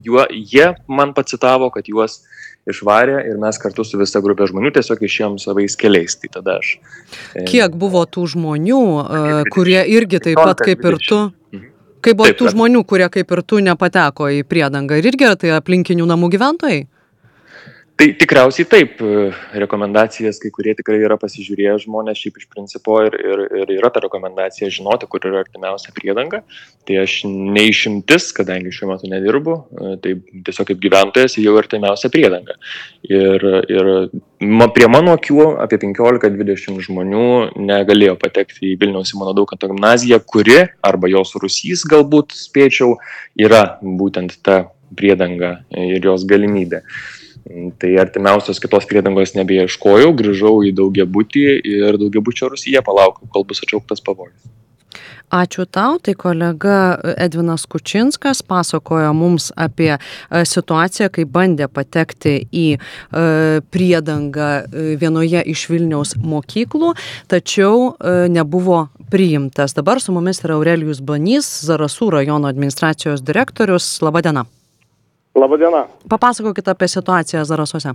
jie man pacitavo, kad juos išvarė ir mes kartu su visa grupė žmonių tiesiog išėjom savais keliais. Tai tada aš... Kiek buvo tų žmonių, kurie irgi taip pat kaip ir tu? Kaip buvo tų žmonių, kurie kaip ir tu nepateko į Priedangą? Ir irgi tai aplinkinių namų gyventojai? Tai tikriausiai taip, rekomendacijas kai kurie tikrai yra pasižiūrėję žmonės šiaip iš principo ir yra ta rekomendacija žinoti, kur yra artimiausia Priedanga. Tai aš neišimtis, kadangi šiuo metu nedirbu, tai tiesiog kaip gyventojas jau artimiausia Priedanga. Ir prie mano akių apie 15-20 žmonių negalėjo patekti į Vilniaus Simono Daukanto gimnaziją, kuri, arba jos rūsys galbūt spėčiau, yra būtent ta Priedanga ir jos galimybė. Tai artimiausios kitos Priedangos nebeieškojau, grįžau į daugiabutį ir daugiabučio rūsyje palaukiau, kol bus atšauktas pavojus. Ačiū tau, tai kolega Edvinas Kučinskas pasakojo mums apie situaciją, kai bandė patekti į Priedangą vienoje iš Vilniaus mokyklų, tačiau nebuvo priimtas. Dabar su mumis yra Aurelijus Banys, Zarasų rajono administracijos direktorius. Labą dieną. Labadiena. Papasakokite apie situaciją Zarasuose.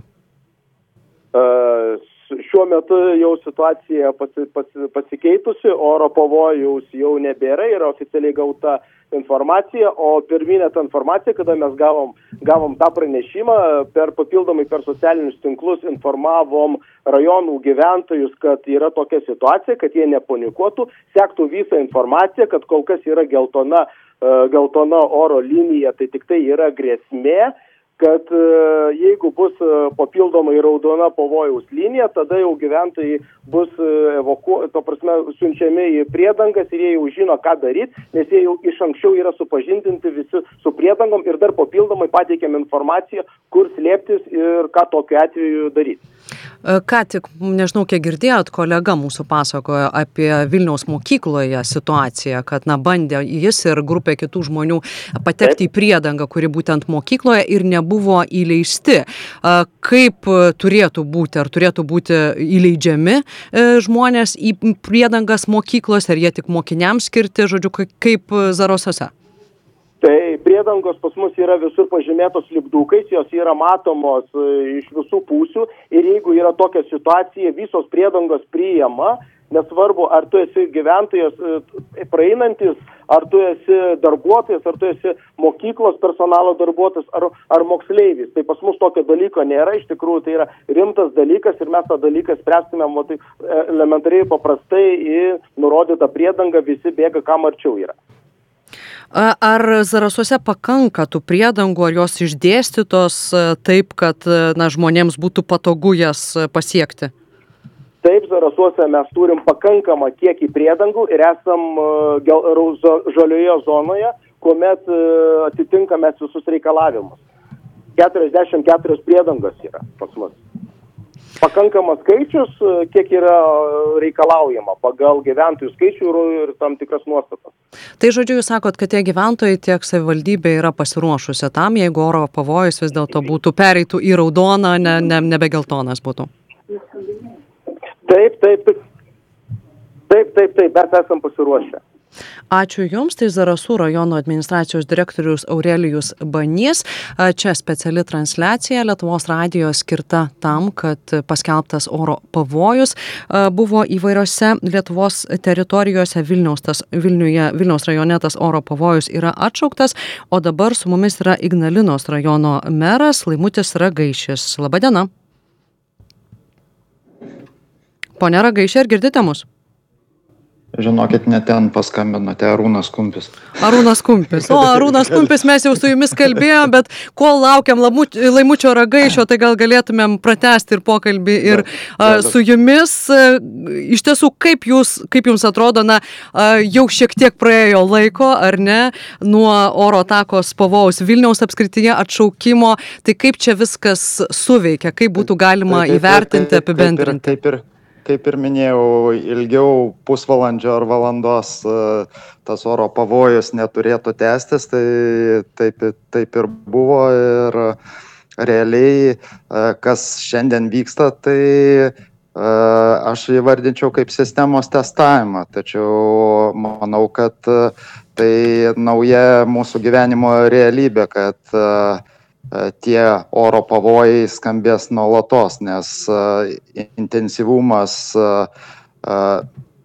Šiuo metu jau situacija pasikeitusi, oro pavojaus jau nebėra, yra oficialiai gauta informacija, o pirminė ta informacija, kada mes gavom tą pranešimą, papildomai per socialinius tinklus informavom rajonų gyventojus, kad yra tokia situacija, kad jie nepanikuotų, sektų visą informaciją, kad kol kas yra geltona oro linija, tai tik tai yra grėsmė, kad jeigu bus papildomai raudona pavojaus linija, tada jau gyventojai bus siunčiami į Priedangas ir jie jau žino, ką daryti, nes jie jau iš anksčiau yra supažindinti visi su Priedangom ir dar papildomai pateikėm informaciją, kur slėptis ir ką tokiu atveju daryti. Ką tik, nežinau, kiek girdėjot, kolega mūsų pasakojo apie Vilniaus mokykloje situaciją, kad bandė jis ir grupė kitų žmonių patekti į Priedangą, kuri būtent mokykloje ir nebuvo įleisti. Kaip turėtų būti, ar turėtų būti įleidžiami žmonės į Priedangas mokyklos, ar jie tik mokiniams skirti, žodžiu, kaip Zarasuose? Tai Priedangos pas mus yra visur pažymėtos lipdukais, jos yra matomos iš visų pusių ir jeigu yra tokia situacija, visos Priedangos priima, nesvarbu, ar tu esi gyventojas praeinantis, ar tu esi darbuotojas, ar tu esi mokyklos personalo darbuotojas, ar moksleivis. Tai pas mus tokio dalyko nėra, iš tikrųjų tai yra rimtas dalykas ir mes tą dalyką spręstumėm elementariai paprastai į nurodytą Priedangą, visi bėga, kam arčiau yra. Ar Zarasuose pakanka tų priedangų, ar jos išdėstytos taip, kad žmonėms būtų patogu jas pasiekti? Taip, Zarasuose mes turim pakankamą kiekį priedangų ir esam žalioje zonoje, kuomet atitinkame visus reikalavimus. 44 priedangos yra pas mus. Pakankamas skaičius, kiek yra reikalaujama pagal gyventojų skaičių ir tam tikras nuostatas. Tai žodžiu, jūs sakot, kad tie gyventojai tiek savivaldybė yra pasiruošusi tam, jeigu oro pavojus vis dėlto būtų pereitų į raudoną, nebe geltonas būtų. Taip, mes esam pasiruošę. Ačiū Jums, tai Zarasų rajono administracijos direktorius Aurelijus Banys. Čia speciali transliacija Lietuvos radijo skirta tam, kad paskelbtas oro pavojus buvo įvairiose Lietuvos teritorijose. Vilniaus rajone tas oro pavojus yra atšauktas, o dabar su mumis yra Ignalinos rajono meras Laimutis Ragaišis. Labadiena. Pone Ragaišė, ar girdite mus? Žinokit, ne ten paskambinote, Arūnas Kumpis. Arūnas Kumpis. Arūnas Kumpis, mes jau su jumis kalbėjom, bet kol laukiam Laimučio Ragaišio, tai gal galėtumėm pratęsti ir pokalbį ir su jumis. Iš tiesų, kaip jums atrodo, jau šiek tiek praėjo laiko, ar ne, nuo oro atakos pavojaus Vilniaus apskrityje atšaukimo, tai kaip čia viskas suveikia, kaip būtų galima įvertinti, apibendrinti? Kaip ir minėjau, ilgiau pusvalandžio ar valandos tas oro pavojus neturėtų tęstis, tai taip ir buvo ir realiai, kas šiandien vyksta, tai aš įvardinčiau kaip sistemos testavimą, tačiau manau, kad tai nauja mūsų gyvenimo realybė, kad tie oro pavojai skambės nuolatos, nes intensyvumas